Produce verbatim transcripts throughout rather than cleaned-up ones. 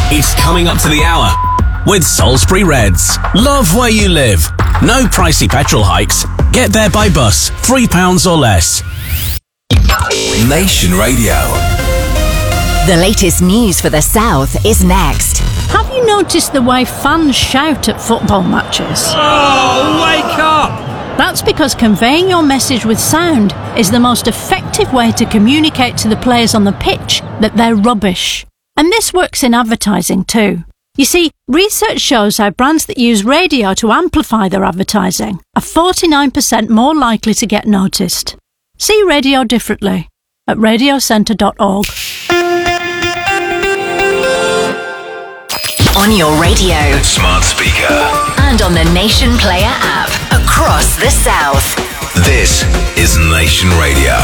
It's coming up to the hour with Salisbury Reds. Love where you live. No pricey petrol hikes. Get there by bus, three pounds or less. Nation Radio. The latest news for the South is next. Have you noticed the way fans shout at football matches? Oh, wake up! That's because conveying your message with sound is the most effective way to communicate to the players on the pitch that they're rubbish. And this works in advertising too. You see, research shows how brands that use radio to amplify their advertising are forty-nine percent more likely to get noticed. See radio differently at radio centre dot org. On your radio, Smart speaker. and on the Nation Player app across the South. This is Nation Radio.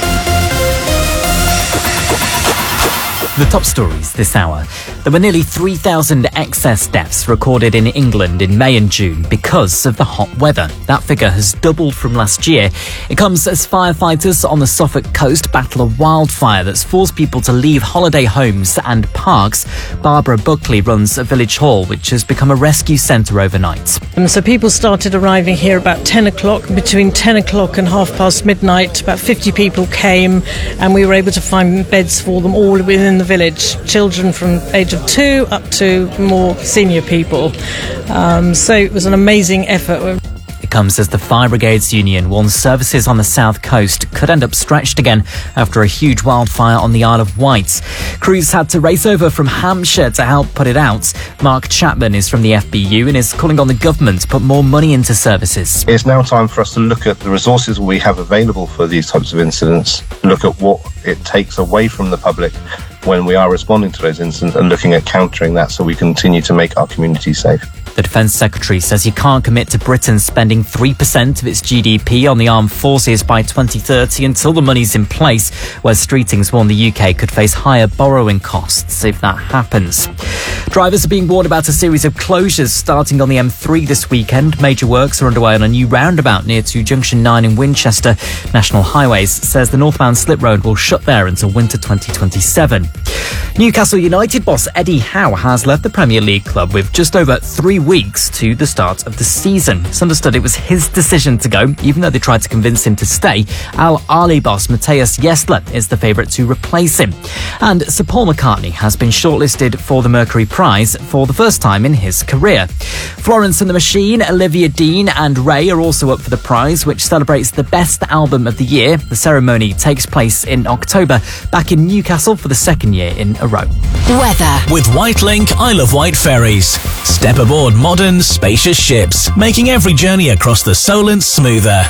The top stories this hour. There were nearly three thousand excess deaths recorded in England in May and June because of the hot weather. That figure has doubled from last year. It comes as firefighters on the Suffolk coast battle a wildfire that's forced people to leave holiday homes and parks. Barbara Buckley runs a village hall, which has become a rescue centre overnight. And so people started arriving here about ten o'clock. Between ten o'clock and half past midnight, about fifty people came, and we were able to find beds for them all within the village. Children from age of two up to more senior people. Um, so it was an amazing effort. It comes as the Fire Brigades Union warns services on the south coast could end up stretched again after a huge wildfire on the Isle of Wight. Crews had to race over from Hampshire to help put it out. Mark Chapman is from the F B U and is calling on the government to put more money into services. It's now time for us to look at the resources we have available for these types of incidents, look at what it takes away from the public when we are responding to those incidents and looking at countering that so we continue to make our community safe. The Defence Secretary says he can't commit to Britain spending three percent of its G D P on the armed forces by twenty thirty until the money's in place, where Streetings warned the U K could face higher borrowing costs if that happens. Drivers are being warned about a series of closures starting on the M three this weekend. Major works are underway on a new roundabout near to Junction nine in Winchester. National Highways says the northbound slip road will shut there until winter twenty twenty-seven. Newcastle United boss Eddie Howe has left the Premier League club with just over three weeks to the start of the season. It's understood it was his decision to go, even though they tried to convince him to stay. Al Ahly boss Matthias Yesler is the favourite to replace him. And Sir Paul McCartney has been shortlisted for the Mercury Prize for the first time in his career. Florence and the Machine, Olivia Dean and Ray are also up for the prize, which celebrates the best album of the year. The ceremony takes place in October, back in Newcastle for the second year in a row. Weather. With Whitelink, Isle of Wight ferries. Step aboard modern, spacious ships, making every journey across the Solent smoother.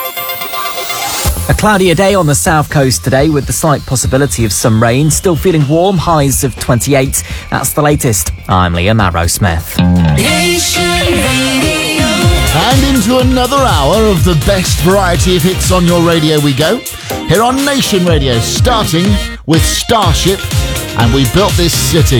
A cloudier day on the south coast today with the slight possibility of some rain. Still feeling warm, highs of twenty-eight. That's the latest. I'm Liam Arrowsmith. And into another hour of the best variety of hits on your radio we go. Here on Nation Radio, starting with Starship and We Built This City.